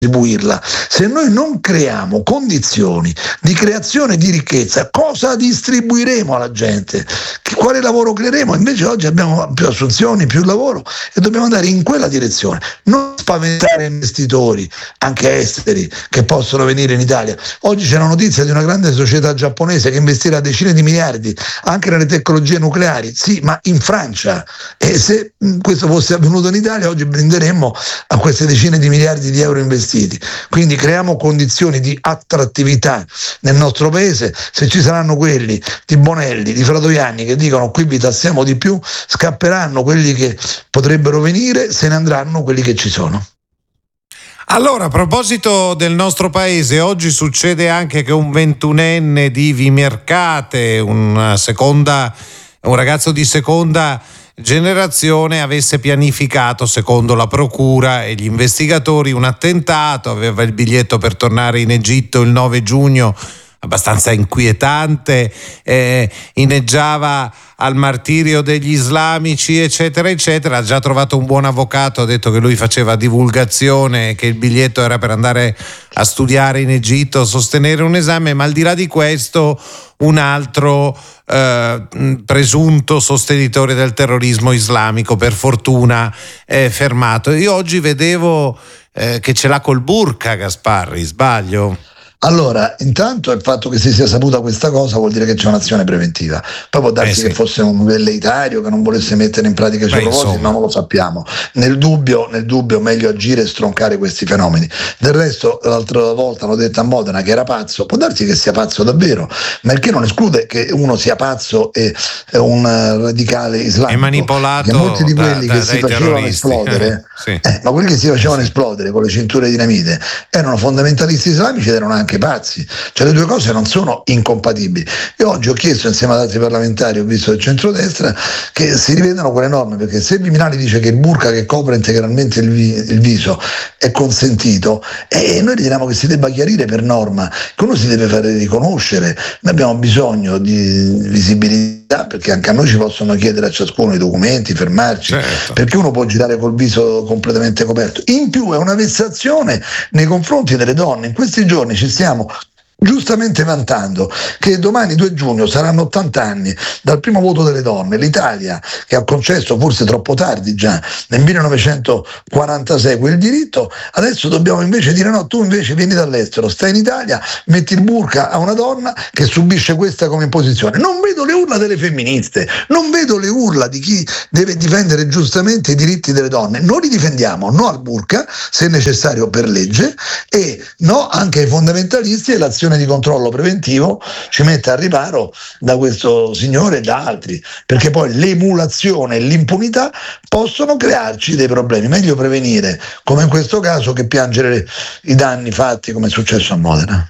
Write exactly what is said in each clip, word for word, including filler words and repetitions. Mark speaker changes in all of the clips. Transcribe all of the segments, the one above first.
Speaker 1: distribuirla. Se noi non creiamo condizioni di creazione di ricchezza, cosa distribuiremo alla gente? Che, quale lavoro creeremo? Invece oggi abbiamo più assunzioni, più lavoro e dobbiamo andare in quella direzione. Non spaventare investitori, anche esteri, che possono venire in Italia. Oggi c'è una notizia di una grande società giapponese che investirà decine di miliardi anche nelle tecnologie nucleari. Sì, ma in Francia. E se questo fosse avvenuto in Italia, oggi brinderemmo a queste decine di miliardi di euro investiti. Quindi creiamo condizioni di attrattività nel nostro paese. Se ci saranno quelli di Bonelli, di Fratoianni che dicono qui vi tassiamo di più, scapperanno quelli che potrebbero venire, se ne andranno quelli che ci sono.
Speaker 2: Allora, a proposito del nostro paese, oggi succede anche che un ventunenne di Vimercate, una seconda, un ragazzo di seconda generazione, avesse pianificato, secondo la procura e gli investigatori, un attentato. Aveva il biglietto per tornare in Egitto il nove giugno, abbastanza inquietante, eh, inneggiava al martirio degli islamici, eccetera eccetera. Ha già trovato un buon avvocato, ha detto che lui faceva divulgazione, che il biglietto era per andare a studiare in Egitto, sostenere un esame, ma al di là di questo un altro eh, presunto sostenitore del terrorismo islamico, per fortuna è fermato. Io oggi vedevo eh, che ce l'ha col burka Gasparri, sbaglio?
Speaker 1: Allora, intanto il fatto che si sia saputa questa cosa vuol dire che c'è un'azione preventiva. Poi può darsi eh sì. che fosse un velleitario che non volesse mettere in pratica i suoi propositi, ma non lo sappiamo. Nel dubbio, nel dubbio meglio agire e stroncare questi fenomeni. Del resto, l'altra volta hanno detto a Modena che era pazzo. Può darsi che sia pazzo davvero, ma il che non esclude che uno sia pazzo e un radicale islamico.
Speaker 2: È manipolato
Speaker 1: che molti di quelli
Speaker 2: da,
Speaker 1: che
Speaker 2: da,
Speaker 1: si facevano esplodere,
Speaker 2: sì.
Speaker 1: eh, ma quelli che si facevano esplodere con le cinture di dinamite erano fondamentalisti islamici ed erano anche pazzi, cioè le due cose non sono incompatibili. E oggi ho chiesto insieme ad altri parlamentari, ho visto del centrodestra, che si rivedano quelle norme, perché se Viminali dice che il burka che copre integralmente il, vi- il viso è consentito, e noi riteniamo che si debba chiarire per norma che uno si deve fare riconoscere. Noi abbiamo bisogno di visibilità, perché anche a noi ci possono chiedere a ciascuno i documenti, fermarci, certo. Perché uno può girare col viso completamente coperto. In più è una vessazione nei confronti delle donne. In questi giorni ci stiamo giustamente vantando che domani due giugno saranno ottanta anni dal primo voto delle donne. L'Italia, che ha concesso forse troppo tardi già nel millenovecentoquarantasei quel diritto, adesso dobbiamo invece dire no, tu invece vieni dall'estero, stai in Italia, metti il burka a una donna che subisce questa come imposizione. Non vedo le urla delle femministe, non vedo le urla di chi deve difendere giustamente i diritti delle donne. Noi li difendiamo, no al burka se necessario per legge, e no anche ai fondamentalisti, e l'azione di controllo preventivo ci mette al riparo da questo signore e da altri, perché poi l'emulazione e l'impunità possono crearci dei problemi. Meglio prevenire, come in questo caso, che piangere i danni fatti come è successo a Modena.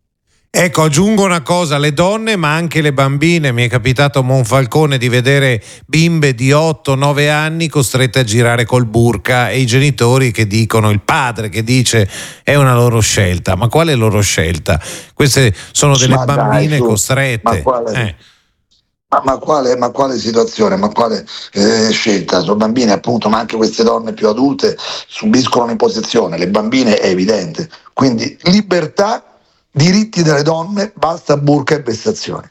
Speaker 2: Ecco, aggiungo una cosa, le donne ma anche le bambine. Mi è capitato a Monfalcone di vedere bimbe di otto nove anni costrette a girare col burka, e i genitori che dicono, il padre che dice è una loro scelta. Ma quale loro scelta? Queste sono delle ma bambine dai, su, costrette.
Speaker 1: Ma quale,
Speaker 2: eh.
Speaker 1: ma, ma, quale, ma quale situazione, ma quale eh, scelta? Sono bambine appunto, ma anche queste donne più adulte subiscono un'imposizione. Le bambine è evidente. Quindi libertà, diritti delle donne, basta burka e vessazioni.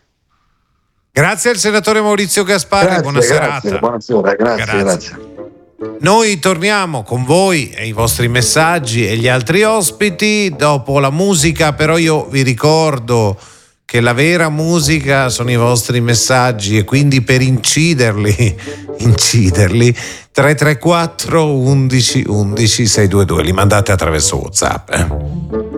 Speaker 2: Grazie al senatore Maurizio Gasparri,
Speaker 1: grazie,
Speaker 2: buona
Speaker 1: grazie,
Speaker 2: serata.
Speaker 1: Buonasera, grazie, grazie, grazie.
Speaker 2: Noi torniamo con voi e i vostri messaggi e gli altri ospiti dopo la musica, però io vi ricordo che la vera musica sono i vostri messaggi, e quindi per inciderli, inciderli, tre tre quattro undici undici sei due due, li mandate attraverso WhatsApp. Eh.